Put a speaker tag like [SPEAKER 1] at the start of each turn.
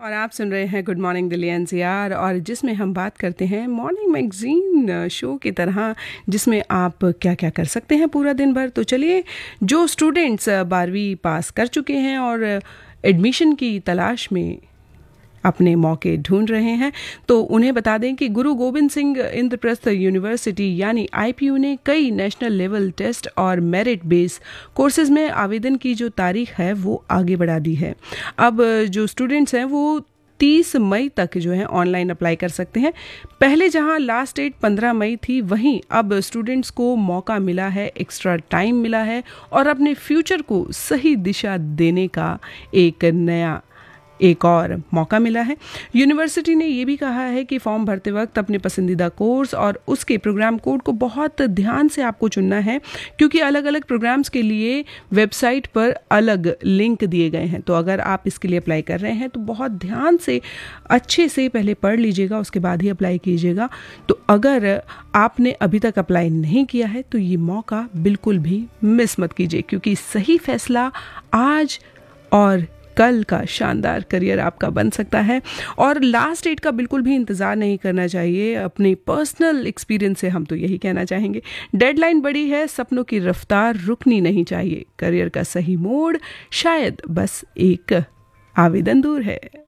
[SPEAKER 1] और आप सुन रहे हैं गुड मॉर्निंग दिल्ली एनसीआर, और जिसमें हम बात करते हैं मॉर्निंग मैगजीन शो की तरह, जिसमें आप क्या क्या कर सकते हैं पूरा दिन भर। तो चलिए, जो स्टूडेंट्स 12वीं पास कर चुके हैं और एडमिशन की तलाश में अपने मौके ढूंढ रहे हैं, तो उन्हें बता दें कि गुरु गोविंद सिंह इंद्रप्रस्थ यूनिवर्सिटी यानी आईपीयू ने कई नेशनल लेवल टेस्ट और मेरिट बेस कोर्सेज में आवेदन की जो तारीख है वो आगे बढ़ा दी है। अब जो स्टूडेंट्स हैं वो 30 मई तक जो है ऑनलाइन अप्लाई कर सकते हैं। पहले जहां लास्ट डेट 15 मई थी, वहीं अब स्टूडेंट्स को मौका मिला है, एक्स्ट्रा टाइम मिला है और अपने फ्यूचर को सही दिशा देने का एक और मौका मिला है। यूनिवर्सिटी ने ये भी कहा है कि फॉर्म भरते वक्त अपने पसंदीदा कोर्स और उसके प्रोग्राम कोड को बहुत ध्यान से आपको चुनना है, क्योंकि अलग अलग प्रोग्राम्स के लिए वेबसाइट पर अलग लिंक दिए गए हैं। तो अगर आप इसके लिए अप्लाई कर रहे हैं तो बहुत ध्यान से अच्छे से पहले पढ़ लीजिएगा, उसके बाद ही अप्लाई कीजिएगा। तो अगर आपने अभी तक अप्लाई नहीं किया है तो ये मौका बिल्कुल भी मिस मत कीजिए, क्योंकि सही फैसला आज और कल का शानदार करियर आपका बन सकता है। और लास्ट डेट का बिल्कुल भी इंतज़ार नहीं करना चाहिए। अपने पर्सनल एक्सपीरियंस से हम तो यही कहना चाहेंगे, डेडलाइन बड़ी है, सपनों की रफ्तार रुकनी नहीं चाहिए। करियर का सही मोड़ शायद बस एक आवेदन दूर है।